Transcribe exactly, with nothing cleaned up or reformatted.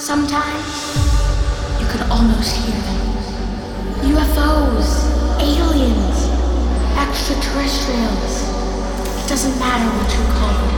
Sometimes you could almost hear them. U F Os, aliens, extraterrestrials. It doesn't matter what you call them.